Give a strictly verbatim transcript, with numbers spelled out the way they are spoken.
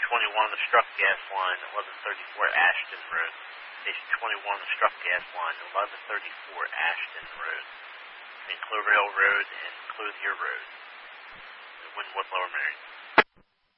twenty-one, the struck gas line, eleven thirty-four Ashton Road. Station twenty-one, the struck gas line, eleven thirty-four Ashton Road. Between Cloverdale Road and Clothier Road. Winwood Lower Merion.